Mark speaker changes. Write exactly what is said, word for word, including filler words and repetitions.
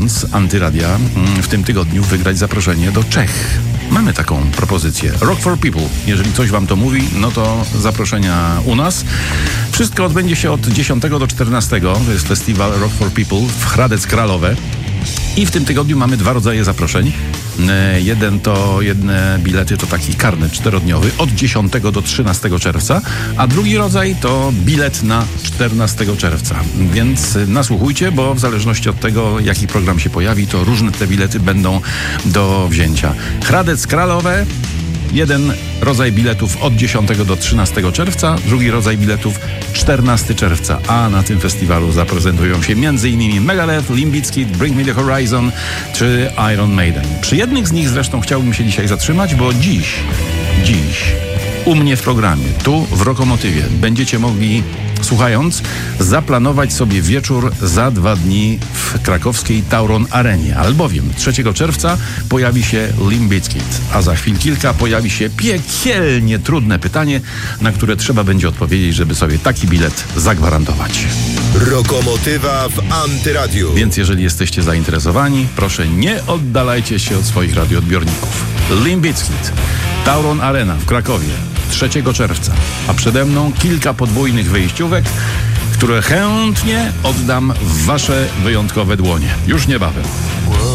Speaker 1: z Antyradia w tym tygodniu wygrać zaproszenie do Czech. Mamy taką propozycję. Rock for People. Jeżeli coś wam to mówi, no to zaproszenia u nas. Wszystko odbędzie się od dziesiątego do czternastego. To jest festiwal Rock for People w Hradec Králové. I w tym tygodniu mamy dwa rodzaje zaproszeń. Jeden to, jedne bilety to taki karnet czterodniowy od dziesiątego do trzynastego czerwca, a drugi rodzaj to bilet na czternastego czerwca. Więc nasłuchujcie, bo w zależności od tego, jaki program się pojawi, to różne te bilety będą do wzięcia. Hradec Králové. Jeden rodzaj biletów od dziesiątego do trzynastego czerwca, drugi rodzaj biletów czternastego czerwca, a na tym festiwalu zaprezentują się m.in. Megadeth, Limp Bizkit, Bring Me The Horizon czy Iron Maiden. Przy jednych z nich zresztą chciałbym się dzisiaj zatrzymać, bo dziś, dziś u mnie w programie, tu w Rokomotywie będziecie mogli, słuchając, zaplanować sobie wieczór za dwa dni w krakowskiej Tauron Arenie, albowiem trzeciego czerwca pojawi się Limp Bizkit, a za chwil kilka pojawi się piekielnie trudne pytanie, na które trzeba będzie odpowiedzieć, żeby sobie taki bilet zagwarantować.
Speaker 2: Rokomotywa w Antyradiu.
Speaker 1: Więc jeżeli jesteście zainteresowani, proszę nie oddalajcie się od swoich radioodbiorników. Limp Bizkit, Tauron Arena w Krakowie trzeciego czerwca, a przede mną kilka podwójnych wyjściówek, które chętnie oddam w wasze wyjątkowe dłonie. Już niebawem.